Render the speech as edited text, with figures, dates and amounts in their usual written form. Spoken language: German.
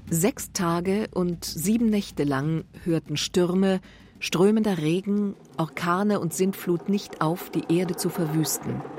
6 Tage und 7 Nächte lang hörten Stürme, strömender Regen, Orkane und Sintflut nicht auf, die Erde zu verwüsten.